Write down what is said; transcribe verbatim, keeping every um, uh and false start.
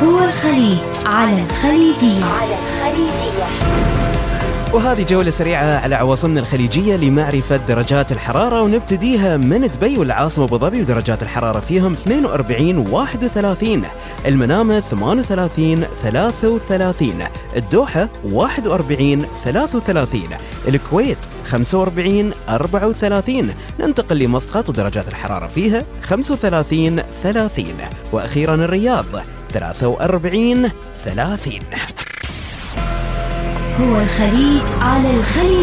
هو الخليج على الخليجية. على الخليجية. وهذه جولة سريعة على عواصمنا الخليجية لمعرفة درجات الحرارة، ونبتديها من دبي والعاصمة أبو ظبي ودرجات الحرارة فيهم اثنين وأربعين واحد وثلاثين، المنامة ثمانية وثلاثين ثلاثة وثلاثين، الدوحة واحد وأربعين ثلاثة وثلاثين، الكويت خمسة وأربعين أربعة وثلاثين، ننتقل لمسقط ودرجات الحرارة فيها خمسة وثلاثين ثلاثين، وأخيرا الرياض ثلاثة وأربعين ثلاثين. هو الخليج على الخليج.